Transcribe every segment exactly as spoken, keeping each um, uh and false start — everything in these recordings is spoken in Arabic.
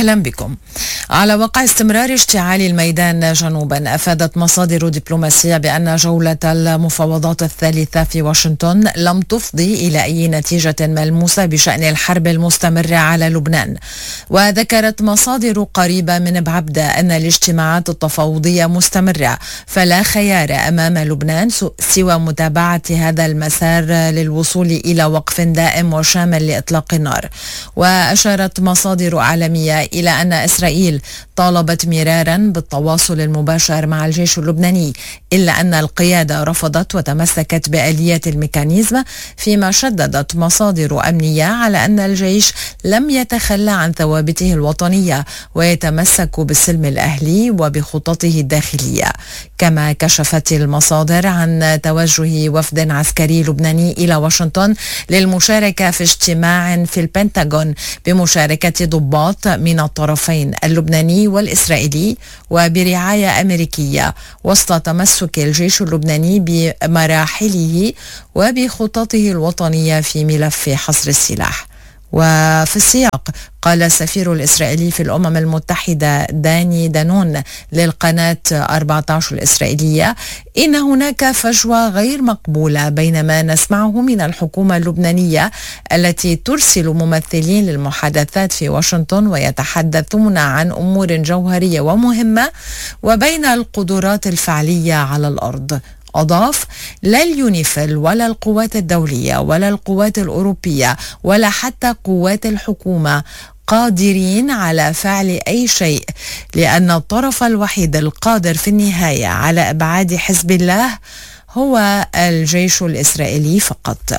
أهلا بكم. على وقع استمرار اشتعال الميدان جنوبا، أفادت مصادر دبلوماسية بأن جولة المفاوضات الثالثة في واشنطن لم تفضي إلى أي نتيجة ملموسة بشأن الحرب المستمرة على لبنان. وذكرت مصادر قريبة من بعبدة أن الاجتماعات التفاوضية مستمرة، فلا خيار أمام لبنان سوى متابعة هذا المسار للوصول إلى وقف دائم وشامل لإطلاق النار. وأشارت مصادر عالمية إلى أن إسرائيل طالبت مرارا بالتواصل المباشر مع الجيش اللبناني، إلا أن القيادة رفضت وتمسكت بآلية الميكانيزم، فيما شددت مصادر أمنية على أن الجيش لم يتخلى عن ثوابته الوطنية ويتمسك بالسلم الأهلي وبخططه الداخلية. كما كشفت المصادر عن توجه وفد عسكري لبناني إلى واشنطن للمشاركة في اجتماع في البنتاغون بمشاركة ضباط من الطرفين اللبناني والإسرائيلي وبرعاية أمريكية، وسط تمسك الجيش اللبناني بمراحله وبخططه الوطنية في ملف حصر السلاح. وفي السياق قال السفير الإسرائيلي في الأمم المتحدة داني دانون للقناة أربعة عشر الإسرائيلية إن هناك فجوة غير مقبولة بين ما نسمعه من الحكومة اللبنانية التي ترسل ممثلين للمحادثات في واشنطن ويتحدثون عن أمور جوهرية ومهمة، وبين القدرات الفعلية على الأرض. أضاف: لا اليونيفيل ولا القوات الدولية ولا القوات الأوروبية ولا حتى قوات الحكومة قادرين على فعل أي شيء، لأن الطرف الوحيد القادر في النهاية على إبعاد حزب الله هو الجيش الإسرائيلي فقط.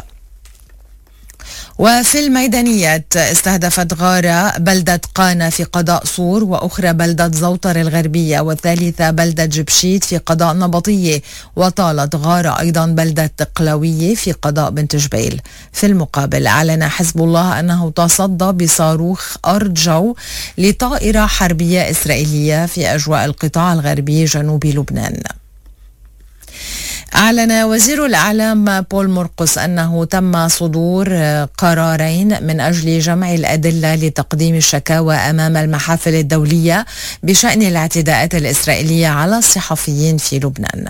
وفي الميدانيات، استهدفت غارة بلدة قانا في قضاء صور، وأخرى بلدة زوطر الغربية، والثالثة بلدة جبشيت في قضاء نبطية، وطالت غارة أيضا بلدة تقلاوية في قضاء بنت جبيل. في المقابل أعلن حزب الله أنه تصدى بصاروخ أرض جو لطائرة حربية إسرائيلية في أجواء القطاع الغربي جنوب لبنان. أعلن وزير الإعلام بول مرقس أنه تم صدور قرارين من أجل جمع الأدلة لتقديم الشكاوى أمام المحافل الدولية بشأن الاعتداءات الإسرائيلية على الصحفيين في لبنان.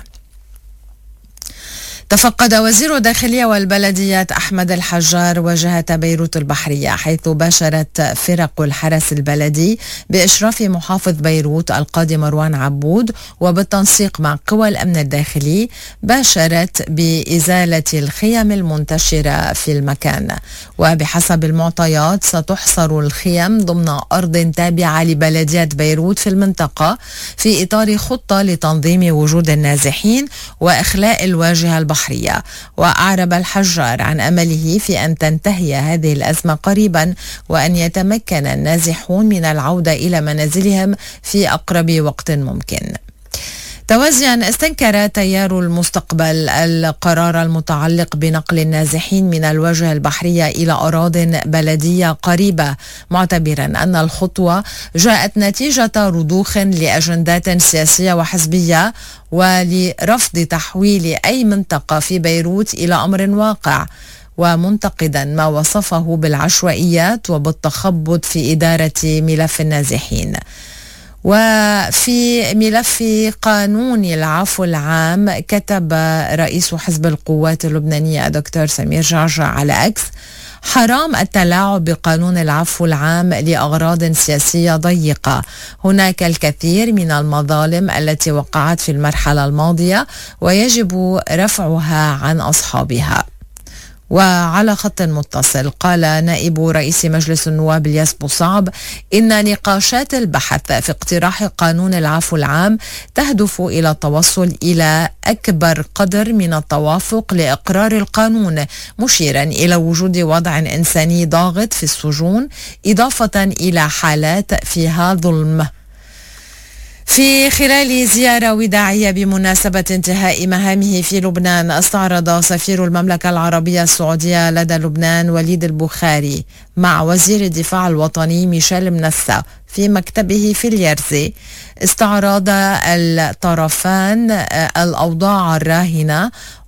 تفقد وزير الداخلية والبلديات أحمد الحجار واجهة بيروت البحرية، حيث باشرت فرق الحرس البلدي بإشراف محافظ بيروت القاضي مروان عبود وبالتنسيق مع قوى الأمن الداخلي، باشرت بإزالة الخيم المنتشرة في المكان. وبحسب المعطيات ستحصر الخيم ضمن أرض تابعة لبلدية بيروت في المنطقة، في إطار خطة لتنظيم وجود النازحين وإخلاء الواجهة البحرية. وأعرب الحجار عن أمله في أن تنتهي هذه الأزمة قريبا، وأن يتمكن النازحون من العودة إلى منازلهم في أقرب وقت ممكن. توازيا، استنكر تيار المستقبل القرار المتعلق بنقل النازحين من الواجهة البحرية إلى أراضٍ بلدية قريبة، معتبرا أن الخطوة جاءت نتيجة رضوخ لأجندات سياسية وحزبية ولرفض تحويل أي منطقة في بيروت إلى أمر واقع، ومنتقدا ما وصفه بالعشوائيات وبالتخبط في إدارة ملف النازحين. وفي ملف قانون العفو العام، كتب رئيس حزب القوات اللبنانية دكتور سمير جعجع على أكس: حرام التلاعب بقانون العفو العام لأغراض سياسية ضيقة. هناك الكثير من المظالم التي وقعت في المرحلة الماضية ويجب رفعها عن أصحابها. وعلى خط متصل، قال نائب رئيس مجلس النواب الياس بوصعب إن نقاشات البحث في اقتراح قانون العفو العام تهدف إلى التوصل إلى أكبر قدر من التوافق لإقرار القانون، مشيرا إلى وجود وضع إنساني ضاغط في السجون، إضافة إلى حالات فيها ظلم. في خلال زيارة وداعية بمناسبة انتهاء مهامه في لبنان، استعرض سفير المملكة العربية السعودية لدى لبنان وليد البخاري مع وزير الدفاع الوطني ميشيل منسى في مكتبه في اليرزي استعراض الطرفان الأوضاع الراهنة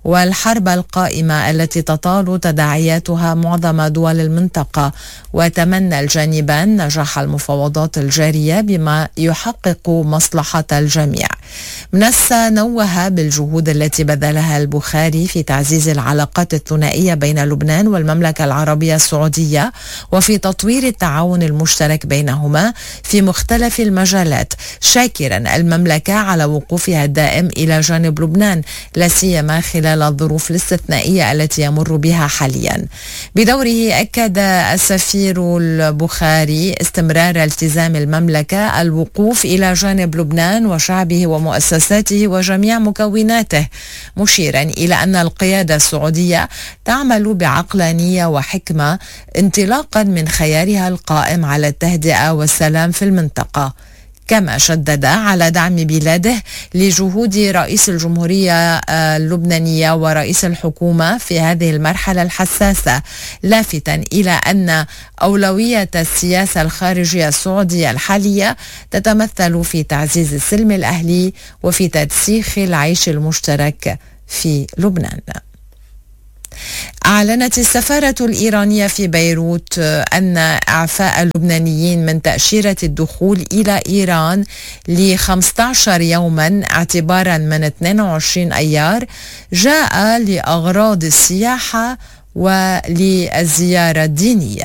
والحرب القائمة التي تطال تداعياتها معظم دول المنطقة. وتمنى الجانبان نجاح المفاوضات الجارية بما يحقق مصلحة الجميع. منسى نوه بالجهود التي بذلها البخاري في تعزيز العلاقات الثنائية بين لبنان والمملكة العربية السعودية وفي تطوير التعاون المشترك بينهما في مختلف المجالات، شاكرا المملكة على وقوفها الدائم إلى جانب لبنان لا سيما خلال الظروف الاستثنائية التي يمر بها حاليا. بدوره أكد السفير البخاري استمرار التزام المملكة الوقوف إلى جانب لبنان وشعبه ومؤسساته وجميع مكوناته، مشيرا إلى أن القيادة السعودية تعمل بعقلانية وحكمة انطلاقا من خيارها القائم على التهدئة والسلام في المنطقة. كما شدد على دعم بلاده لجهود رئيس الجمهورية اللبنانية ورئيس الحكومة في هذه المرحلة الحساسة، لافتا إلى أن أولوية السياسة الخارجية السعودية الحالية تتمثل في تعزيز السلم الأهلي وفي ترسيخ العيش المشترك في لبنان. أعلنت السفارة الإيرانية في بيروت أن إعفاء اللبنانيين من تأشيرة الدخول إلى إيران ل خمسة عشر يوما اعتبارا من اثنين وعشرين أيار جاء لأغراض السياحة وللزيارة الدينية.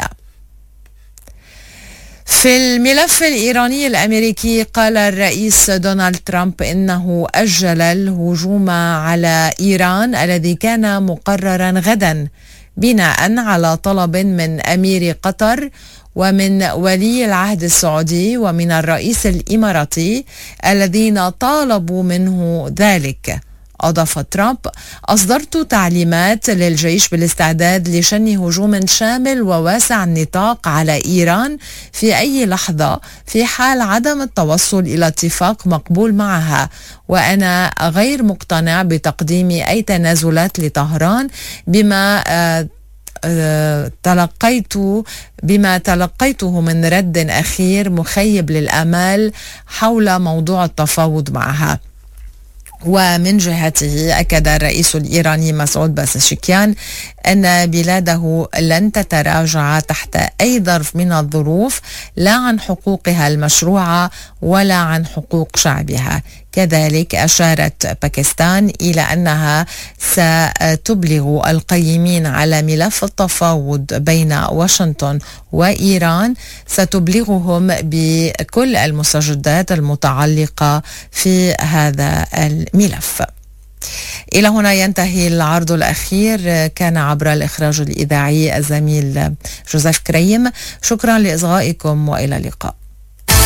في الملف الإيراني الأمريكي قال الرئيس دونالد ترامب إنه أجل الهجوم على إيران الذي كان مقررا غدا بناء على طلب من أمير قطر ومن ولي العهد السعودي ومن الرئيس الإماراتي الذين طالبوا منه ذلك. أضاف ترامب: أصدرت تعليمات للجيش بالاستعداد لشن هجوم شامل وواسع النطاق على إيران في أي لحظة في حال عدم التوصل إلى اتفاق مقبول معها، وأنا غير مقتنع بتقديم أي تنازلات لطهران بما آه آه تلقيت بما تلقيته من رد أخير مخيب للآمال حول موضوع التفاوض معها. ومن جهته أكد الرئيس الإيراني مسعود بازشكيان أن بلاده لن تتراجع تحت أي ظرف من الظروف، لا عن حقوقها المشروعة ولا عن حقوق شعبها. كذلك أشارت باكستان إلى أنها ستبلغ القيمين على ملف التفاوض بين واشنطن وإيران ستبلغهم بكل المستجدات المتعلقة في هذا الملف. إلى هنا ينتهي العرض الأخير، كان عبر الإخراج الإذاعي الزميل جوزيف كريم. شكرا لإصغائكم وإلى اللقاء.